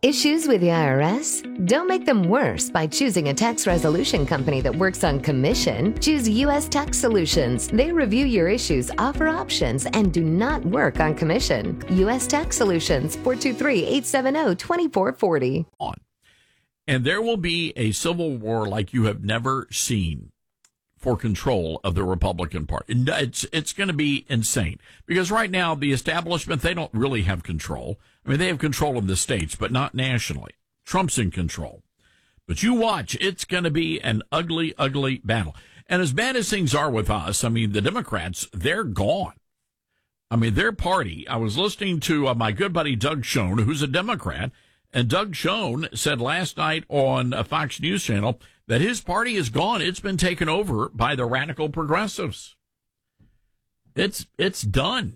Issues with the IRS? Don't make them worse by choosing a tax resolution company that works on commission. Choose U.S. Tax Solutions. They review your issues, offer options, and do not work on commission. U.S. Tax Solutions, 423-870-2440. And there will be a civil war like you have never seen for control of the Republican Party. It's going to be insane because right now the establishment, they don't really have control. I mean, they have control of the states, but not nationally. Trump's in control. But you watch, it's going to be an ugly, ugly battle. And as bad as things are with us, I mean, the Democrats, they're gone. I mean, their party, I was listening to my good buddy Doug Schoen, who's a Democrat, and Doug Schoen said last night on a Fox News channel that his party is gone. It's been taken over by the radical progressives. It's done.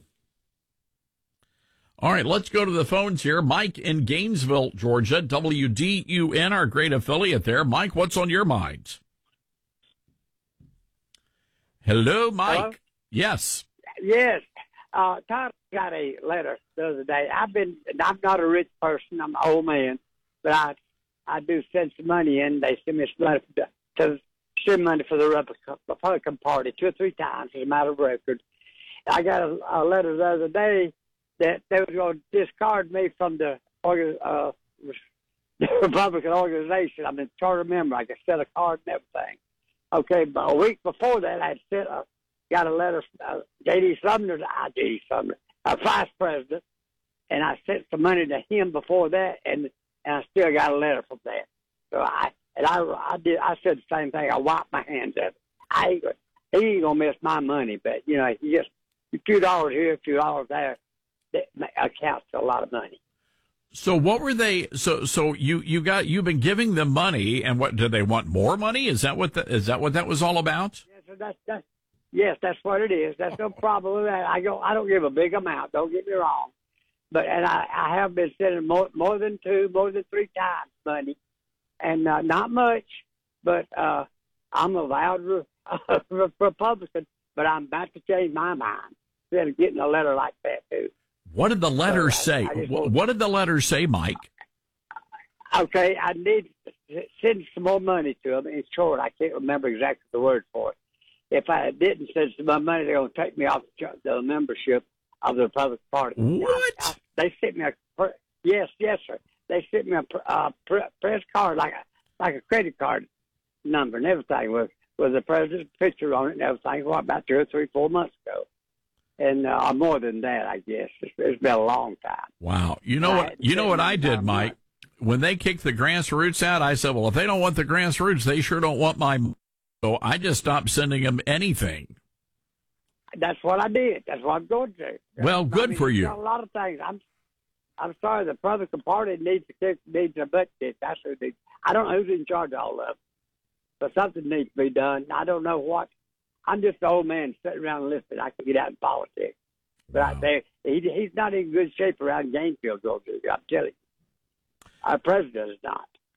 All right, let's go to the phones here. Mike in Gainesville, Georgia, WDUN, our great affiliate there. Mike, what's on your mind? Hello, Mike. Hello? Yes. Yes. Todd got a letter the other day. I'm not a rich person. I'm an old man, but I do send some money in. They send me some money to send money for the Republican Party 2 or 3 times as a matter of record. I got a letter the other day that they were going to discard me from the Republican organization. I'm a charter member. I could send a card and everything. Okay, but a week before that, I got a letter from J.D. Sumner, vice president, and I sent some money to him before that, and I still got a letter from that. So I said the same thing. I wiped my hands of it. He ain't gonna miss my money, but you know, he just $2 here, $2 there, that accounts to a lot of money. So what were they? So you've been giving them money, and what do they want? More money? Is that what that was all about? Yes, that's what it is. That's no problem with that. I don't give a big amount. Don't get me wrong, but I have been sending more than 3 times money, and not much. But I'm a vowed Republican, but I'm about to change my mind. Instead of getting a letter like that too. What did the letter say? What did the letter say, Mike? Okay, I need to send some more money to them. In short, I can't remember exactly the word for it. If I didn't send some more money, they're going to take me off the membership of the Republican Party. What? They sent me yes, sir. They sent me a press card like a credit card number and everything with the president's picture on it and everything. What, about 2 or 3, 4 months ago. And more than that, I guess. It's been a long time. Wow. You know what I did, Mike? When they kicked the grassroots out, I said, well, if they don't want the grassroots, they sure don't want my money. So I just stopped sending them anything. That's what I did. That's what I'm going to do. Well, good for you. A lot of things. I'm sorry. The Republican Party needs a budget. That's who needs. I don't know who's in charge of all of it, but something needs to be done. I don't know what. I'm just an old man sitting around listening. I can get out in politics. But Wow. he's not in good shape around Gainesville, Georgia. I'm telling you. Our president is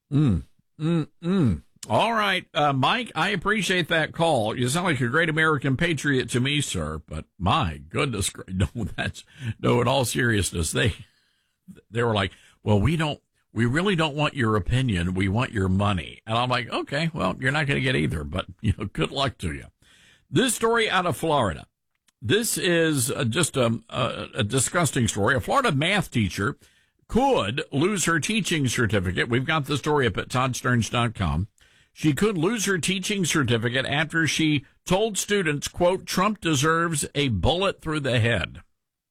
not. All right, Mike, I appreciate that call. You sound like a great American patriot to me, sir. But my goodness, no, in all seriousness, they were like, well, we really don't want your opinion. We want your money. And I'm like, okay, well, you're not going to get either, but good luck to you. This story out of Florida. This is just a disgusting story. A Florida math teacher could lose her teaching certificate. We've got the story up at toddsterns.com. She could lose her teaching certificate after she told students, quote, Trump deserves a bullet through the head.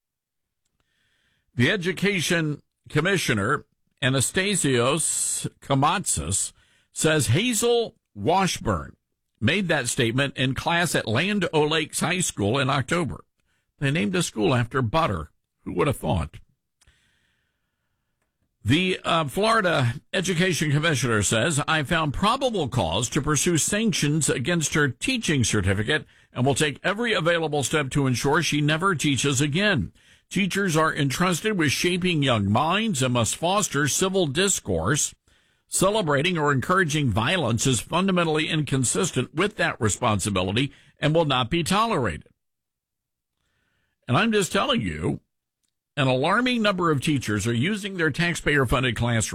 The education commissioner, Anastasios Komatsis, says Hazel Washburn made that statement in class at Land O'Lakes High School in October. They named a school after butter. Who would have thought? The Florida Education Commissioner says, I found probable cause to pursue sanctions against her teaching certificate and will take every available step to ensure she never teaches again. Teachers are entrusted with shaping young minds and must foster civil discourse. Celebrating or encouraging violence is fundamentally inconsistent with that responsibility and will not be tolerated. And I'm just telling you, an alarming number of teachers are using their taxpayer-funded classrooms